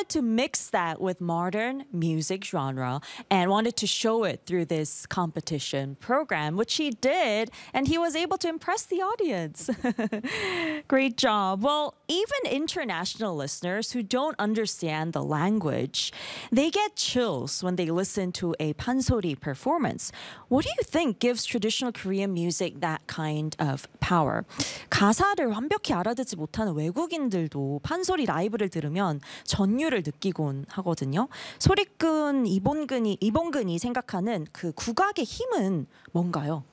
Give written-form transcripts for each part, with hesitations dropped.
wanted to mix that with modern music genre and wanted to show it through this competition program, which he did, and he was able to impress the audience. Great job. Well, even international listeners who don't understand the language, they get chills when they listen to a pansori performance. What do you think gives traditional Korean music that kind of power? 가사를 완벽히 알아듣지 못하는 외국인들도 판소리 라이브를 들으면 전율을 느끼곤 하거든요. 소리꾼 이봉근이 생각하는 그 국악의 힘은 뭔가요?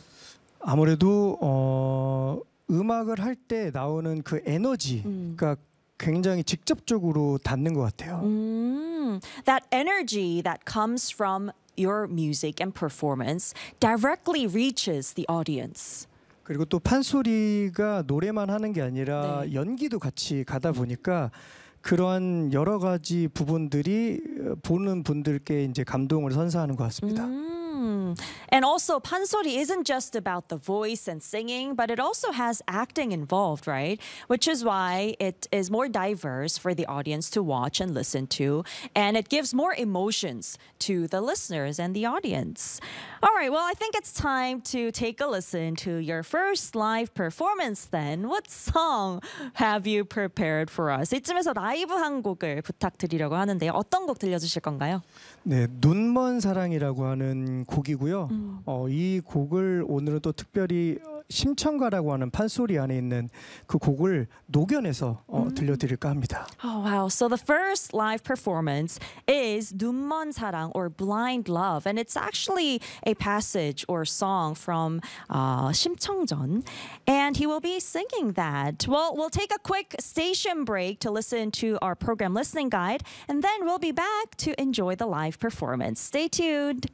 아무래도 음악을 할 때 나오는 그 에너지가 굉장히 직접적으로 닿는 것 같아요. That energy that comes from your music and performance directly reaches the audience. 그리고 또 판소리가 노래만 하는 게 아니라 연기도 같이 가다 보니까 그러한 여러 가지 부분들이 보는 분들께 이제 감동을 선사하는 것 같습니다. And also, pansori isn't just about the voice and singing, but it also has acting involved, right? Which is why it is more diverse for the audience to watch and listen to, and it gives more emotions to the listeners and the audience. All right, well, I think it's time to take a listen to your first live performance then. What song have you prepared for us? 이쯤에서 라이브 한 곡을 부탁드리려고 하는데요. 어떤 곡 들려주실 건가요? 네, 눈먼 사랑이라고 하는 곡이고요. 이 곡을 오늘은 또 특별히 심청가라고 하는 판소리 안에 있는 그 곡을 녹여내서 들려드릴까 합니다. Oh wow, so the first live performance is 눈먼 사랑 or Blind Love, and it's actually a passage or song from 심청전, and he will be singing that. Well, we'll take a quick station break to listen to our program listening guide, and then we'll be back to enjoy the live performance. Stay tuned.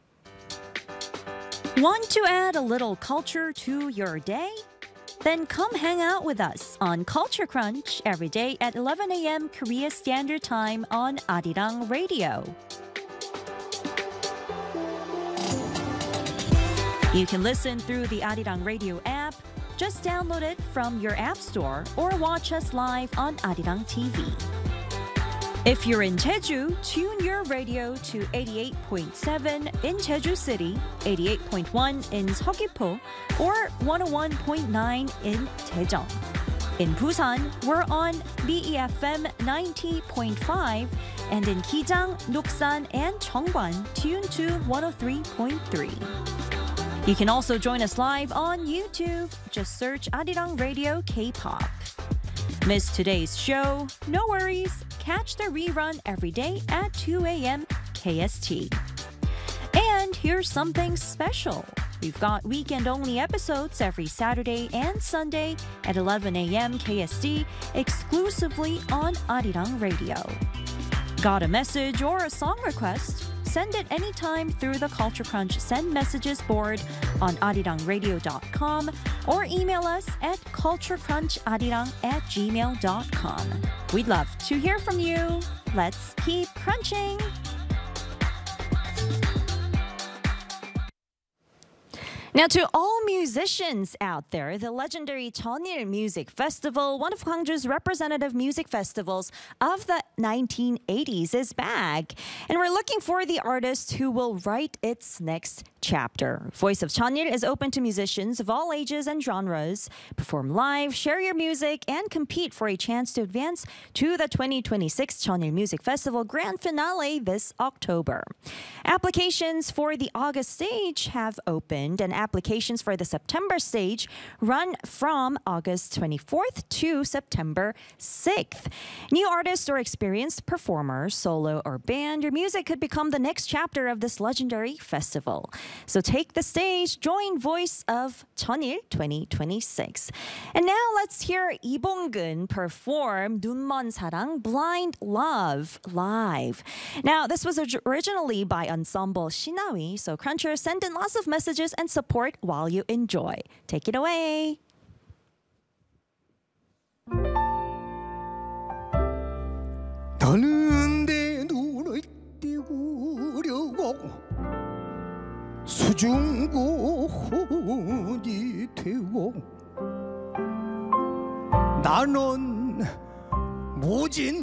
Want to add a little culture to your day? Then come hang out with us on Culture Crunch every day at 11 a.m. Korea Standard Time on Arirang Radio. You can listen through the Arirang Radio app. Just download it from your app store or watch us live on Arirang TV. If you're in Jeju, tune your radio to 88.7 in Jeju City, 88.1 in Seogwipo, or 101.9 in Daejeon. In Busan, we're on BEFM 90.5, and in Gijang, Nuksan, and Cheongwan, tune to 103.3. You can also join us live on YouTube. Just search Arirang Radio K-pop. Miss today's show? No worries. Catch the rerun every day at 2 a.m. KST. And here's something special. We've got weekend-only episodes every Saturday and Sunday at 11 a.m. KST exclusively on Arirang Radio. Got a message or a song request? Send it anytime through the Culture Crunch Send Messages board on arirangradio.com or email us at culturecruncharirang@gmail.com. We'd love to hear from you. Let's keep crunching! Now, to all musicians out there, the legendary Cheonil Music Festival, one of Gwangju's representative music festivals of the 1980s, is back. And we're looking for the artist who will write its next chapter. Voice of Cheonil is open to musicians of all ages and genres. Perform live, share your music, and compete for a chance to advance to the 2026 Cheonil Music Festival Grand Finale this October. Applications for the August stage have opened, and applications for the September stage run from August 24th to September 6th. New artists or experienced performers, solo or band, your music could become the next chapter of this legendary festival. So take the stage, join Voice of Cheonil 2026. And now let's hear 이봉근 perform 눈먼 사랑, Blind Love live. Now, this was originally by Ensemble Shinawi, so Crunchers, send in lots of messages and support while you enjoy. Take it away. 나는 내 눈을 띄우려고 수중고혼이 되고 나는 모진